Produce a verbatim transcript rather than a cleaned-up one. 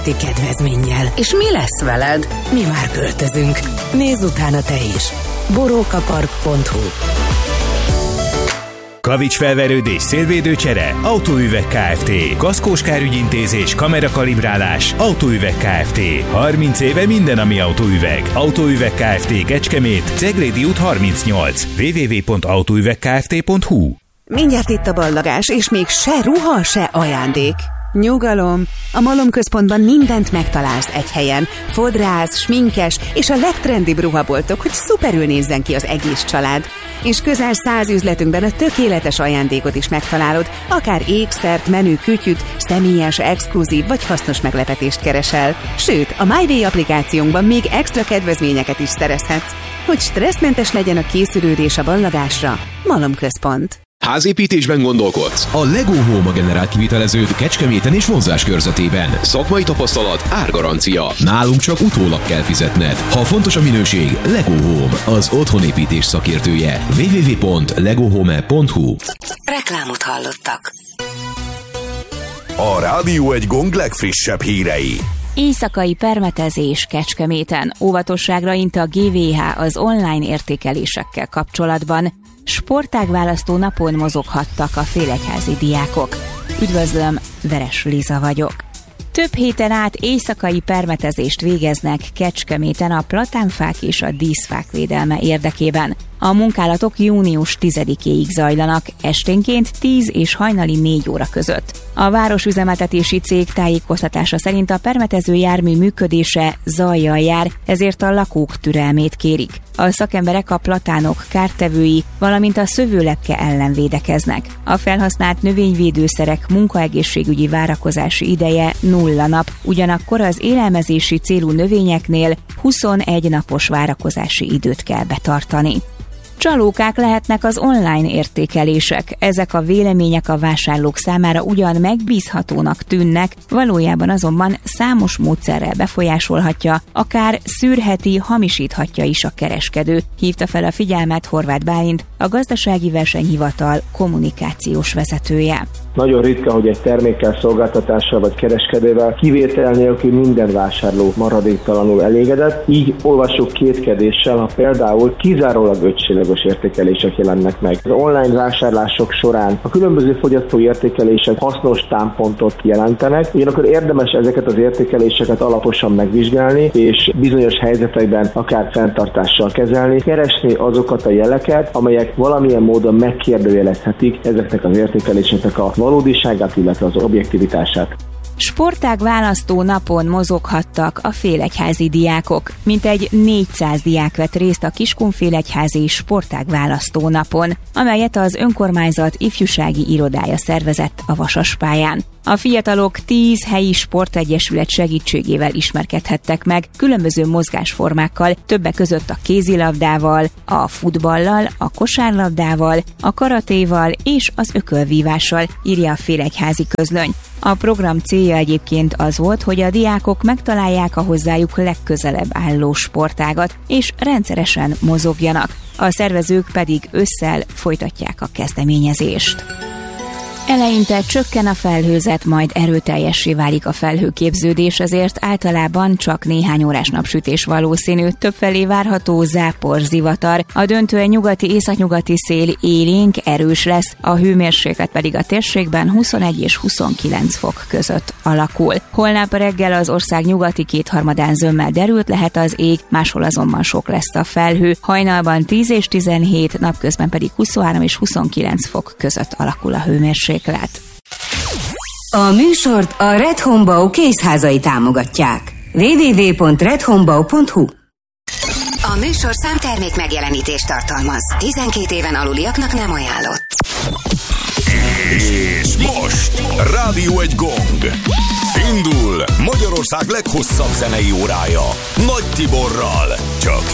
kedvezménnyel. És mi lesz veled? Mi már költözünk. Nézz utána te is. borókapark pont hu. Kavicsfelverődés, szélvédőcsere, Autóüveg Kft. Kaszkós kárügyintézés, kamerakalibrálás, Autóüveg Kft. harminc éve minden, ami autóüveg. Autóüveg Kft. Kecskemét, Ceglédi út harmincnyolc. double-u double-u double-u pont autóüvegkft pont hu. Mindjárt itt a ballagás, és még se ruha, se ajándék. Nyugalom! A Malom Központban mindent megtalálsz egy helyen. Fodrász, sminkes és a legtrendibb ruhaboltok, hogy szuperül nézzen ki az egész család. És közel száz üzletünkben a tökéletes ajándékot is megtalálod, akár ékszert, menü, kütyüt, személyes, exkluzív vagy hasznos meglepetést keresel. Sőt, a MyWay applikációnkban még extra kedvezményeket is szerezhetsz. Hogy stresszmentes legyen a készülődés a ballagásra, Malom Központ. Házépítésben gondolkodsz? A Lego Home a generált kiviteleződ Kecskeméten és vonzás körzetében. Szakmai tapasztalat, árgarancia. Nálunk csak utólag kell fizetned. Ha fontos a minőség, Lego Home, az otthonépítés szakértője. double-u double-u double-u pont lego home pont hu. Reklámot hallottak. A Rádió egy Gong legfrissebb hírei. Éjszakai permetezés Kecskeméten. Óvatosságra int a gé vé há az online értékelésekkel kapcsolatban. Sportágválasztó napon mozoghattak a félegyházi diákok. Üdvözlöm, Veres Liza vagyok. Több héten át éjszakai permetezést végeznek Kecskeméten a platánfák és a díszfák védelme érdekében. A munkálatok június tizedikéig zajlanak, esténként tíz és hajnali négy óra között. A városüzemeltetési cég tájékoztatása szerint a permetező jármű működése zajjal jár, ezért a lakók türelmét kérik. A szakemberek a platánok kártevői, valamint a szövőlepke ellen védekeznek. A felhasznált növényvédőszerek munkaegészségügyi várakozási ideje nulla nap, ugyanakkor az élelmezési célú növényeknél huszonegy napos várakozási időt kell betartani. Csalókák lehetnek az online értékelések. Ezek a vélemények a vásárlók számára ugyan megbízhatónak tűnnek, valójában azonban számos módszerrel befolyásolhatja, akár szűrheti, hamisíthatja is a kereskedő. Hívta fel a figyelmet Horváth Bálint, a Gazdasági Versenyhivatal kommunikációs vezetője. Nagyon ritka, hogy egy termékkel, szolgáltatással vagy kereskedővel kivétel nélkül minden vásárló maradéktalanul elégedett. Így olvassuk kétkedéssel, ha például kizárólag ötcsillagos értékelések jelennek meg. Az online vásárlások során a különböző fogyasztói értékelések hasznos támpontot jelentenek, ugyanakkor érdemes ezeket az értékeléseket alaposan megvizsgálni, és bizonyos helyzetekben akár fenntartással kezelni, keresni azokat a jeleket, amelyek valamilyen módon megkérdőjelezhetik ezeknek az értékeléseknek a valódiságát, illetve az objektivitását. Sportág választó napon mozoghattak a félegyházi diákok. Mintegy négyszáz diák vett részt a Kiskunfélegyházi Sportág választó napon, amelyet az önkormányzat ifjúsági irodája szervezett a Vasaspályán. A fiatalok tíz helyi sportegyesület segítségével ismerkedhettek meg különböző mozgásformákkal, többek között a kézilabdával, a futballal, a kosárlabdával, a karatéval és az ökölvívással, írja a Félegyházi Közlöny. A program célja egyébként az volt, hogy a diákok megtalálják a hozzájuk legközelebb álló sportágat, és rendszeresen mozogjanak. A szervezők pedig ősszel folytatják a kezdeményezést. Eleinte csökken a felhőzet, majd erőteljessé válik a felhőképződés, ezért általában csak néhány órás napsütés valószínű, többfelé várható zápor, zivatar, a döntően nyugati északnyugati szél élénk, erős lesz, a hőmérséklet pedig a térségben huszonegy és huszonkilenc fok között alakul. Holnap reggel az ország nyugati kétharmadán zömmel derült lehet az ég, máshol azonban sok lesz a felhő, hajnalban tíz és tizenhét, napközben pedig huszonhárom és huszonkilenc fok között alakul a hőmérséklet. A műsort a Red Homebau kézházai támogatják. double-u double-u double-u pont red homebau pont hu. A műsor számtermék megjelenítést tartalmaz. tizenkét éven aluliaknak nem ajánlott. És most Rádió egy Gong. Indul Magyarország leghosszabb zenei órája Nagy Tiborral. Csak